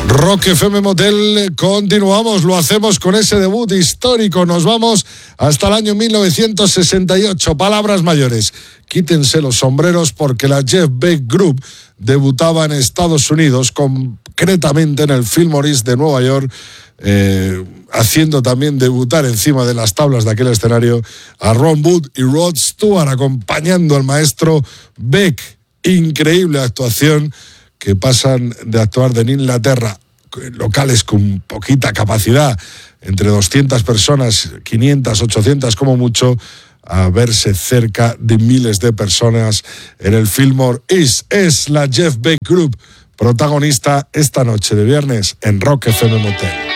Rock FM Motel, continuamos, lo hacemos con ese debut histórico, nos vamos hasta el año 1968, palabras mayores, quítense los sombreros porque la Jeff Beck Group debutaba en Estados Unidos, concretamente en el Fillmore East de Nueva York, haciendo también debutar encima de las tablas de aquel escenario a Ron Wood y Rod Stewart, acompañando al maestro Beck. Increíble actuación, que pasan de actuar en Inglaterra, locales con poquita capacidad, entre 200 personas, 500, 800 como mucho, a verse cerca de miles de personas en el Fillmore East. Es la Jeff Beck Group, protagonista esta noche de viernes en Rock FM Motel.